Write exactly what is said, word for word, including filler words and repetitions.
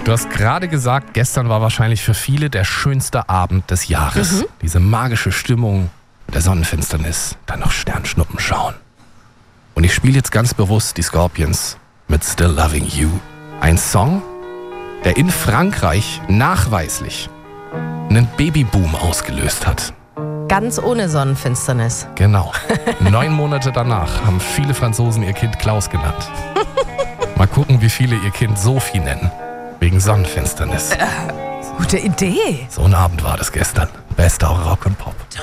Du hast gerade gesagt, gestern war wahrscheinlich für viele der schönste Abend des Jahres. Mhm. Diese magische Stimmung der Sonnenfinsternis, dann noch Sternschnuppen schauen. Und ich spiele jetzt ganz bewusst die Scorpions mit Still Loving You. Ein Song, der in Frankreich nachweislich einen Babyboom ausgelöst hat. Ganz ohne Sonnenfinsternis. Genau. Neun Monate danach haben viele Franzosen ihr Kind Klaus genannt. Mal gucken, wie viele ihr Kind Sophie nennen. Wegen Sonnenfinsternis. Gute Idee. So ein Abend war das gestern. Bester Rock und Pop.